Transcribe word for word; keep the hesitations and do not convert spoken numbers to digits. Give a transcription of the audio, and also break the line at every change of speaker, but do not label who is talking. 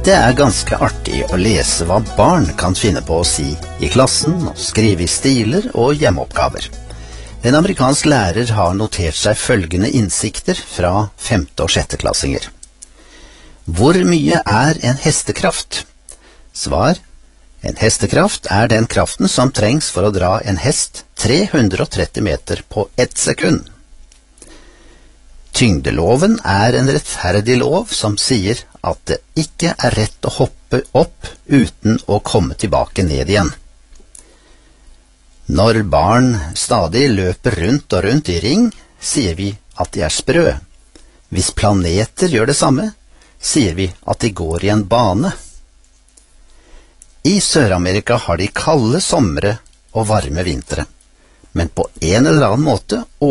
Det er ganske artig å lese hva barn kan finne på å si i klassen, og skrive i stiler og hjemmeoppgaver. En amerikansk lærer har notert seg følgende innsikter fra femte- og sjetteklassinger. Hvor mye er en hestekraft? Svar: en hestekraft er den kraften som trengs for å dra en hest tre hundre og tretti meter på ett sekund. Tyngdeloven er en rettferdig lov som sier at det ikke er rett å hoppe opp uten å komme tilbake ned igjen. Når barn stadig løper rundt og rundt i ring, sier vi at de er sprø. Hvis planeter gjør det samme, sier vi at de går i en bane. I Sør-Amerika har de kalde somre og varme vintre, men på en eller annen måte